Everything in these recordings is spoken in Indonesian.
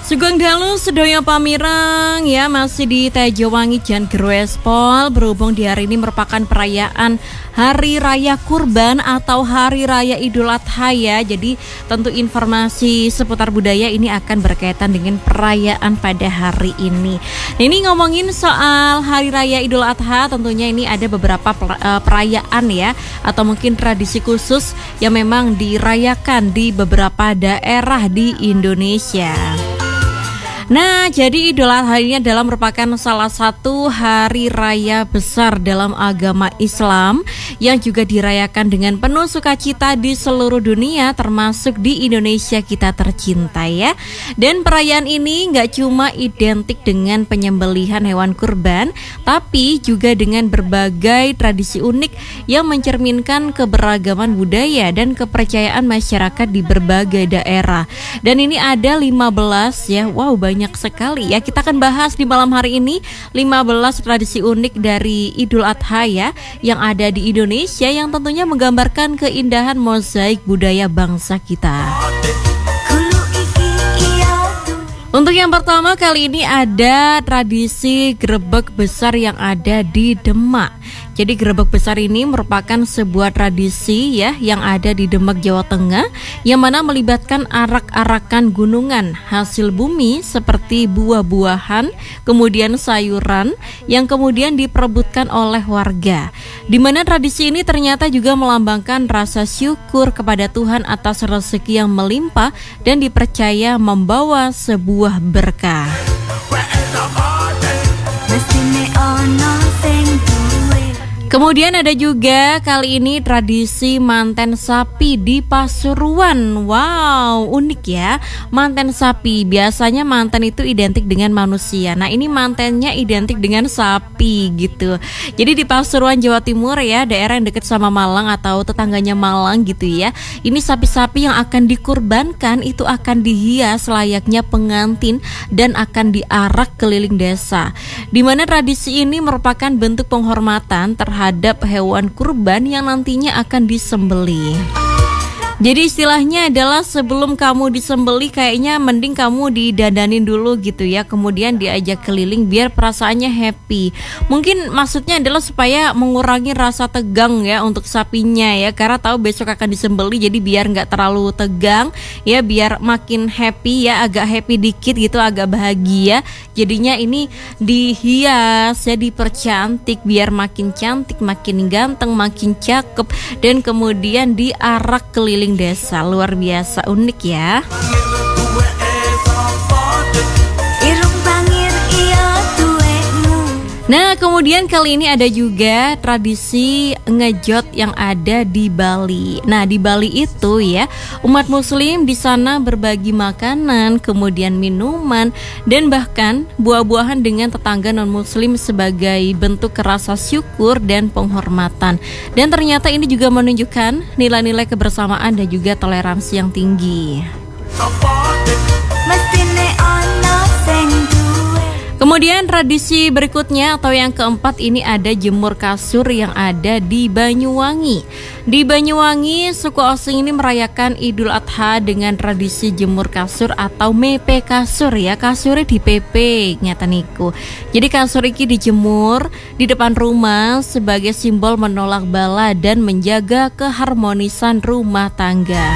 Sugeng dalu sedaya pamirang ya, masih di Tejowangi Jan Growespol. Berhubung di hari ini merupakan perayaan Hari Raya Kurban atau Hari Raya Idul Adha ya. Jadi tentu informasi seputar budaya ini akan berkaitan dengan perayaan pada hari ini. Nah, ini ngomongin soal Hari Raya Idul Adha, tentunya ini ada beberapa perayaan ya, atau mungkin tradisi khusus yang memang dirayakan di beberapa daerah di Indonesia. Nah, jadi Idul Adha ini adalah merupakan salah satu hari raya besar dalam agama Islam yang juga dirayakan dengan penuh sukacita di seluruh dunia, termasuk di Indonesia kita tercinta ya. Dan perayaan ini nggak cuma identik dengan penyembelihan hewan kurban, tapi juga dengan berbagai tradisi unik yang mencerminkan keberagaman budaya dan kepercayaan masyarakat di berbagai daerah. Dan ini ada 15 ya, wow banyak sekali ya. Kita akan bahas di malam hari ini 15 tradisi unik dari Idul Adha ya, yang ada di Indonesia, yang tentunya menggambarkan keindahan mozaik budaya bangsa kita. Untuk yang pertama kali ini ada tradisi grebek besar yang ada di Demak. Jadi grebek besar ini merupakan sebuah tradisi ya yang ada di Demak, Jawa Tengah, yang mana melibatkan arak-arakan gunungan hasil bumi seperti buah-buahan, kemudian sayuran yang kemudian diperebutkan oleh warga. Di mana tradisi ini ternyata juga melambangkan rasa syukur kepada Tuhan atas rezeki yang melimpah dan dipercaya membawa sebuah berkah. Kemudian ada juga kali ini tradisi manten sapi di Pasuruan. Wow, unik ya. Manten sapi, biasanya manten itu identik dengan manusia. Nah, ini mantennya identik dengan sapi gitu. Jadi di Pasuruan, Jawa Timur ya, daerah yang dekat sama Malang atau tetangganya Malang gitu ya. Ini sapi-sapi yang akan dikurbankan itu akan dihias layaknya pengantin dan akan diarak keliling desa. Di mana tradisi ini merupakan bentuk penghormatan terhadap hewan kurban yang nantinya akan disembelih. Jadi istilahnya adalah sebelum kamu disembelih kayaknya mending kamu didandanin dulu gitu ya, kemudian diajak keliling biar perasaannya happy. Mungkin maksudnya adalah supaya mengurangi rasa tegang ya untuk sapinya ya, karena tahu besok akan disembelih, jadi biar nggak terlalu tegang ya, biar makin happy ya, agak happy dikit gitu, agak bahagia. Jadinya ini dihias ya, dipercantik biar makin cantik, makin ganteng, makin cakep, dan kemudian diarak keliling desa. Luar biasa unik ya. Nah, kemudian kali ini ada juga tradisi ngejot yang ada di Bali. Nah, di Bali itu ya, umat muslim di sana berbagi makanan, kemudian minuman, dan bahkan buah-buahan dengan tetangga non-muslim sebagai bentuk rasa syukur dan penghormatan. Dan ternyata ini juga menunjukkan nilai-nilai kebersamaan dan juga toleransi yang tinggi. Kemudian tradisi berikutnya atau yang keempat ini ada jemur kasur yang ada di Banyuwangi. Di Banyuwangi, suku Osing ini merayakan Idul Adha dengan tradisi jemur kasur atau mepe kasur ya. Kasurnya di pepe nyata niku. Jadi kasur ini dijemur di depan rumah sebagai simbol menolak bala dan menjaga keharmonisan rumah tangga.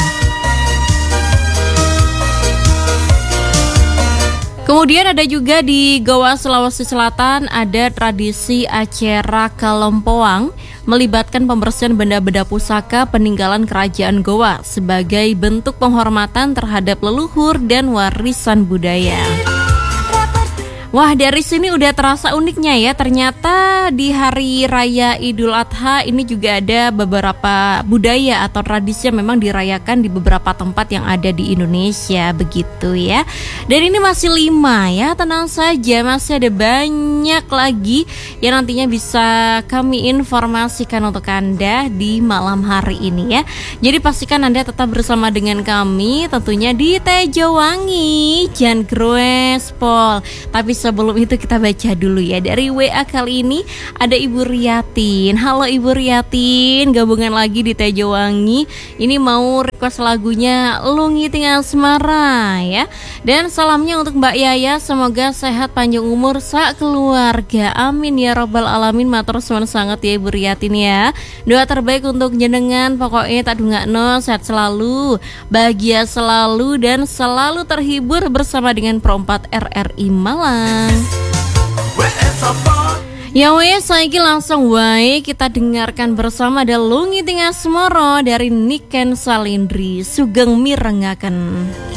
Kemudian ada juga di Goa, Sulawesi Selatan, ada tradisi acara Kalompoang melibatkan pembersihan benda-benda pusaka peninggalan kerajaan Goa sebagai bentuk penghormatan terhadap leluhur dan warisan budaya. Wah, dari sini udah terasa uniknya ya. Ternyata di hari raya Idul Adha ini juga ada beberapa budaya atau tradisi yang memang dirayakan di beberapa tempat yang ada di Indonesia begitu ya. Dan ini masih 5 ya, tenang saja, masih ada banyak lagi yang nantinya bisa kami informasikan untuk Anda di malam hari ini ya. Jadi pastikan Anda tetap bersama dengan kami tentunya di Tejowangi Jan Growespol. Tapi sebelum itu kita baca dulu ya. Dari WA kali ini ada Ibu Riatin. Halo Ibu Riatin, gabungan lagi di Tejowangi. Ini mau request lagunya Lungi Ting Asmara ya. Dan salamnya untuk Mbak Yaya, semoga sehat panjang umur sak keluarga. Amin ya robbal alamin. Matur suwun sangat ya Ibu Riatin ya. Doa terbaik untuk jenengan, pokoknya tak dungakno, sehat selalu, bahagia selalu, dan selalu terhibur bersama dengan Pro4 RRI Malang. Ya wes, saiki langsung wae kita dengarkan bersama ada Lungi Ting Asmara dari Niken Salindri, Sugeng Mirengaken.